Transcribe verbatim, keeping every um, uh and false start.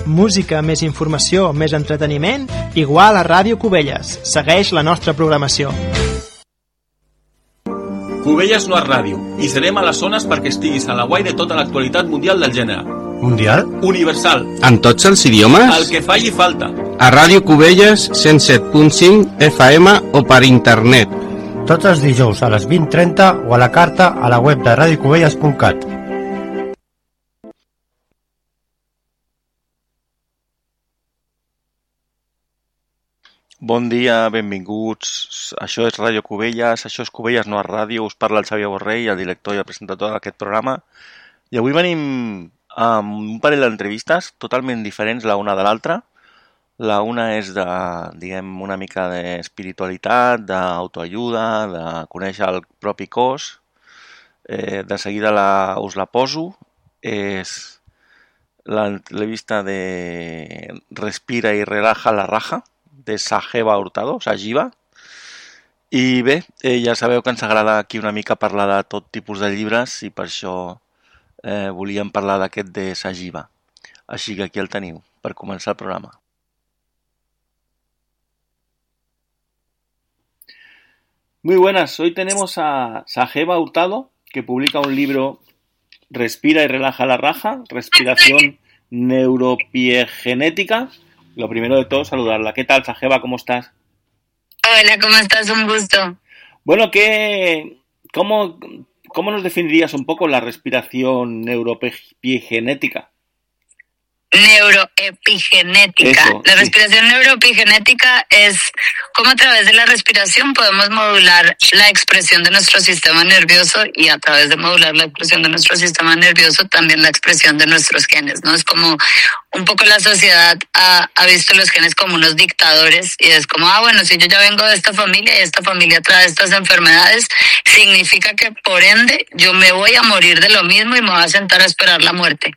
Música més informació més entreteniment igual a Ràdio Cubelles. Segueix la nostra programació. Cubelles no és ràdio i serem a les zones perquè estiguis a la guai de tota l'actualitat mundial del gènere. Mundial? Universal. En tots els idiomes? El que falli falta. A Ràdio Cubelles cent set punt cinc F M o per internet. Tots els dijous a les vint trenta o a la carta a la web de radio cubelles punt cat. Bon dia, benvinguts. Això és Ràdio Cubelles, això és Cubelles no és ràdio. Us parla el Xavier Borrell, el director i el presentador d'aquest programa. I avui venim amb un parell d'entrevistes totalment diferents la una de l'altra. La una és de, diguem, una mica d'espiritualitat, d'autoajuda, de conèixer el propi cos. Eh, de seguida la, us la poso. És l'entrevista de Respira i relaja la raja, de Sajeva Hurtado, Sajiva. I bé, eh, ja sabeu que ens agrada aquí una mica parlar de tot tipus de llibres i per això eh, volíem parlar d'aquest de Sajiva. Així que aquí el teniu, per començar el programa. Muy buenas, hoy tenemos a Sajeva Hurtado, que publica un libro Respira y relaja la raja, respiración neuropiegenética. Lo primero de todo, saludarla. ¿Qué tal, Sajeva? ¿Cómo estás? Hola, ¿cómo estás? Un gusto. Bueno, ¿qué, cómo, ¿cómo nos definirías un poco la respiración neuropiegenética? Neuroepigenética. Eso, la respiración sí. Neuroepigenética es cómo a través de la respiración podemos modular la expresión de nuestro sistema nervioso y a través de modular la expresión de nuestro sistema nervioso también la expresión de nuestros genes, ¿no? Es como un poco la sociedad ha, ha visto los genes como unos dictadores y es como, ah, bueno, si yo ya vengo de esta familia y esta familia trae estas enfermedades, significa que por ende yo me voy a morir de lo mismo y me voy a sentar a esperar la muerte.